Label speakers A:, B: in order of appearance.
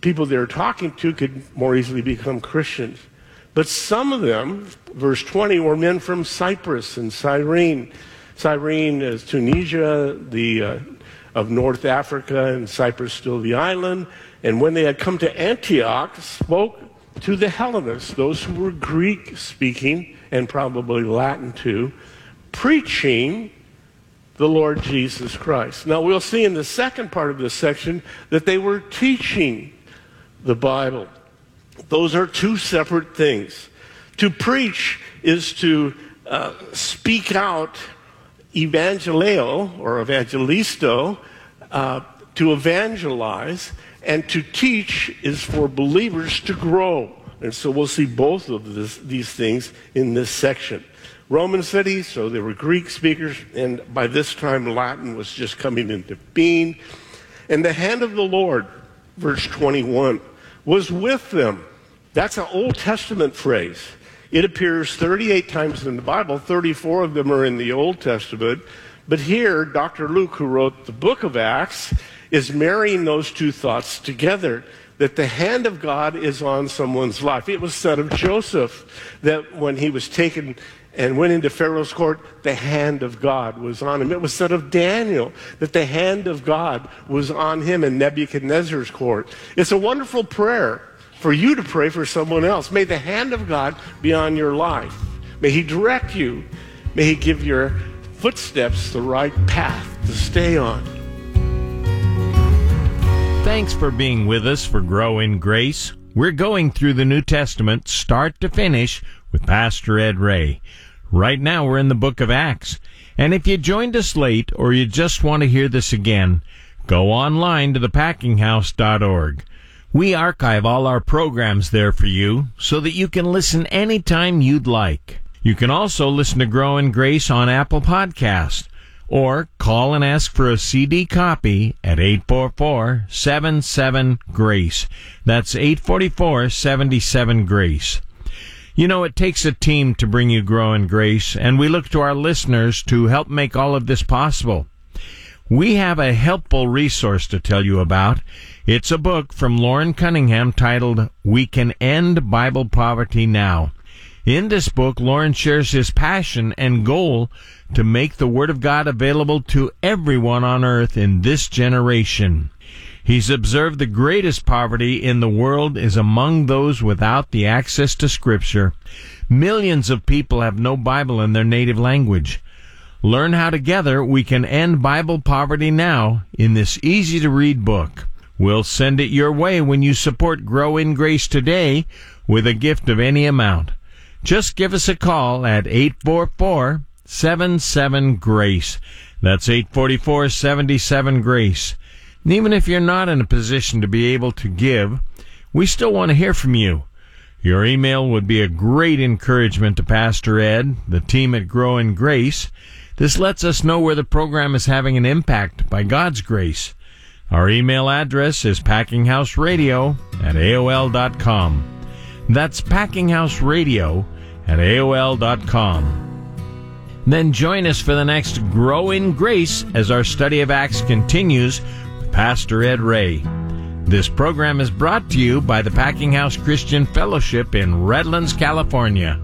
A: people they're talking to could more easily become Christians. But some of them, verse 20, were men from Cyprus and Cyrene. Cyrene is Tunisia, of North Africa, and Cyprus still the island. And when they had come to Antioch, spoke to the Hellenists, those who were Greek-speaking, and probably Latin too, preaching the Lord Jesus Christ. Now we'll see in the second part of this section that they were teaching the Bible. Those are two separate things. To preach is to speak out, evangeleo or evangelisto, to evangelize, and to teach is for believers to grow. And so we'll see both of these things in this section. Roman cities, so they were Greek speakers, and by this time Latin was just coming into being. And the hand of the Lord, verse 21, was with them. That's an Old Testament phrase. It appears 38 times in the Bible, 34 of them are in the Old Testament. But here, Dr. Luke, who wrote the book of Acts, is marrying those two thoughts together, that the hand of God is on someone's life. It was said of Joseph that when he was taken and went into Pharaoh's court, the hand of God was on him. It was said of Daniel that the hand of God was on him in Nebuchadnezzar's court. It's a wonderful prayer for you to pray for someone else. May the hand of God be on your life. May he direct you. May he give your footsteps the right path to stay on.
B: Thanks for being with us for Grow in Grace. We're going through the New Testament start to finish with Pastor Ed Ray. Right now we're in the book of Acts. And if you joined us late or you just want to hear this again, go online to thepackinghouse.org. We archive all our programs there for you so that you can listen anytime you'd like. You can also listen to Grow in Grace on Apple Podcast, or call and ask for a CD copy at 844-77-GRACE. That's 844-77-GRACE. You know, it takes a team to bring you Grow in Grace, and we look to our listeners to help make all of this possible. We have a helpful resource to tell you about. It's a book from Loren Cunningham titled, We Can End Bible Poverty Now. In this book, Loren shares his passion and goal to make the Word of God available to everyone on earth in this generation. He's observed the greatest poverty in the world is among those without the access to Scripture. Millions of people have no Bible in their native language. Learn how together we can end Bible poverty now in this easy-to-read book. We'll send it your way when you support Grow in Grace today with a gift of any amount. Just give us a call at 844-77-GRACE. That's 844-77-GRACE. And even if you're not in a position to be able to give, we still want to hear from you. Your email would be a great encouragement to Pastor Ed, the team at Grow in Grace. This lets us know where the program is having an impact by God's grace. Our email address is packinghouseradio@aol.com. That's packinghouseradio@aol.com. Then join us for the next Grow in Grace as our study of Acts continues with Pastor Ed Ray. This program is brought to you by the Packing House Christian Fellowship in Redlands, California.